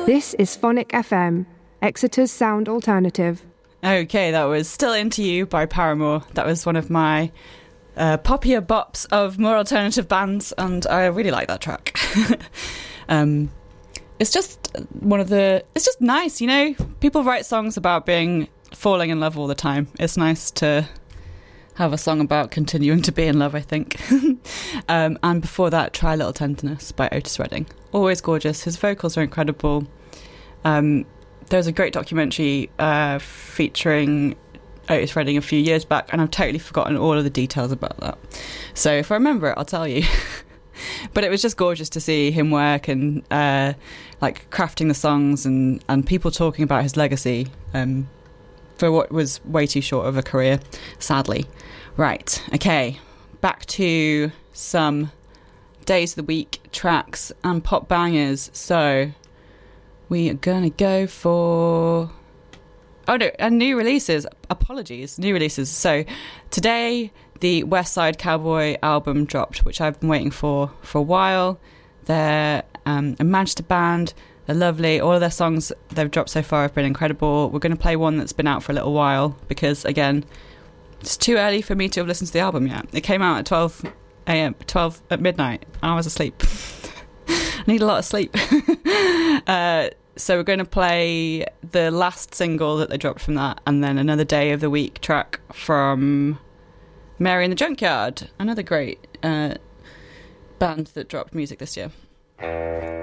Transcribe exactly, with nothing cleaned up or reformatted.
This is Phonic F M, Exeter's sound alternative. Okay, that was Still Into You by Paramore. That was one of my uh, poppier bops of more alternative bands, and I really like that track. um, it's just one of the... It's just nice, you know? People write songs about being falling in love all the time. It's nice to have a song about continuing to be in love, I think. um, and before that, Try Little Tenderness by Otis Redding. Always gorgeous. His vocals are incredible. Um, there was a great documentary uh, featuring Otis Redding a few years back, and I've totally forgotten all of the details about that. So if I remember it, I'll tell you. But it was just gorgeous to see him work and uh, like crafting the songs and, and people talking about his legacy um, for what was way too short of a career, sadly. Right, okay, back to some days of the week tracks and pop bangers. So we are gonna go for oh no and new releases. Apologies, new releases. So today the West Side Cowboy album dropped, which I've been waiting for for a while. They're um, a Manchester band. They're lovely. All of their songs they've dropped so far have been incredible. We're going to play one that's been out for a little while because, again, it's too early for me to have listened to the album yet. It came out at twelve a.m, twelve at midnight. I was asleep. I need a lot of sleep. uh, so we're going to play the last single that they dropped from that, and then another Day of the Week track from Mary in the Junkyard, another great uh, band that dropped music this year.